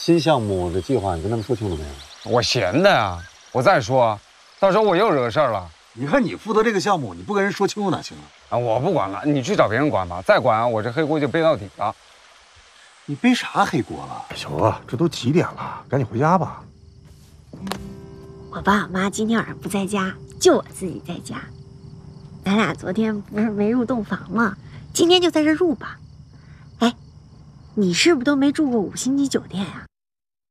新项目的计划你跟他们说清楚没有？ 我闲的呀。我再说，到时候我又惹事儿了。 你看你负责这个项目，你不跟人说清楚哪行啊？ 啊，我不管了，你去找别人管吧。再管我这黑锅就背到底了。 你背啥黑锅了？ 小娥，这都几点了？赶紧回家吧。 我爸我妈今天晚上不在家，就我自己在家。咱俩昨天不是没入洞房吗？今天就在这入吧。哎，你是不是都没住过5星级酒店呀？